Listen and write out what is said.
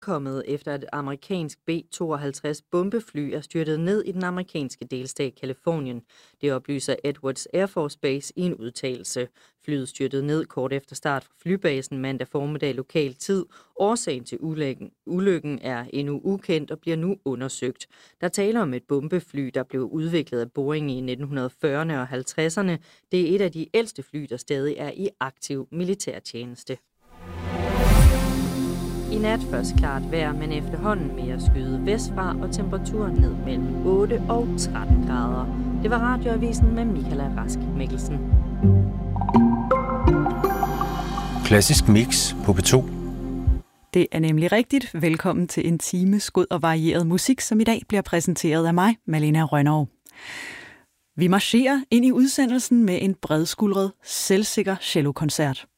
kommet efter et amerikansk B-52 bombefly er styrtet ned i den amerikanske delstat Californien. Det oplyser Edwards Air Force Base i en udtalelse. Flyet styrtede ned kort efter start fra flybasen mandag formiddag lokal tid. Årsagen til ulykken er endnu ukendt og bliver nu undersøgt. Der taler om et bombefly, der blev udviklet af Boeing i 1940'erne og 50'erne. Det er et af de ældste fly, der stadig er i aktiv militærtjeneste. I nat først klart vejr, men efterhånden mere skyet vestfra og temperaturen ned mellem 8 og 13 grader. Det var Radioavisen med Michaela Rask Mikkelsen. Klassisk mix på P2. Det er nemlig rigtigt. Velkommen til en times god og varieret musik, som i dag bliver præsenteret af mig, Malena Rønnow. Vi marcherer ind i udsendelsen med en bredskuldret, selvsikker cellokoncert.